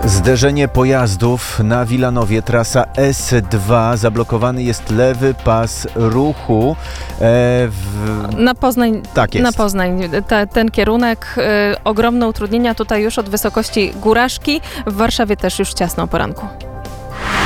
Zderzenie pojazdów na Wilanowie, trasa S2, zablokowany jest lewy pas ruchu. Na Poznań, Tak jest. Na Poznań. Ten kierunek, ogromne utrudnienia tutaj już od wysokości Góraszki. W Warszawie też już ciasno o poranku.